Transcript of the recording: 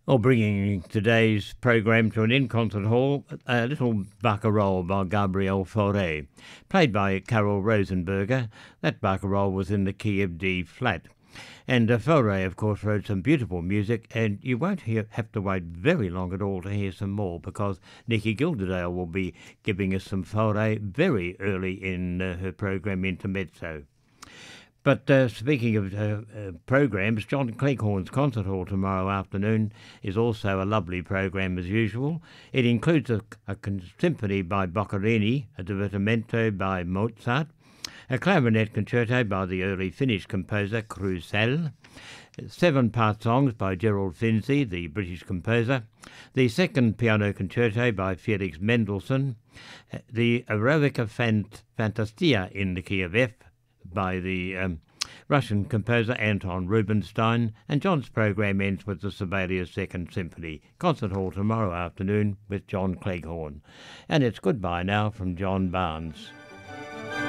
Well, bringing today's program to an end, concert hall, a little barcarolle by Gabriel Fauré, played by Carol Rosenberger. That barcarolle was in the key of D flat. And Fauré, of course, wrote some beautiful music, and you won't have to wait very long at all to hear some more, because Nikki Gilderdale will be giving us some Fauré very early in her program Intermezzo. But speaking of programs, John Cleghorn's Concert Hall tomorrow afternoon is also a lovely program as usual. It includes a symphony by Boccherini, a divertimento by Mozart, a clarinet concerto by the early Finnish composer Krusell, 7-part songs by Gerald Finzi, the British composer, the second piano concerto by Felix Mendelssohn, the Eroica Fantasia in the key of F by the Russian composer Anton Rubinstein, and John's program ends with the Sibelius Second Symphony. Concert Hall tomorrow afternoon with John Cleghorn. And it's goodbye now from John Barnes.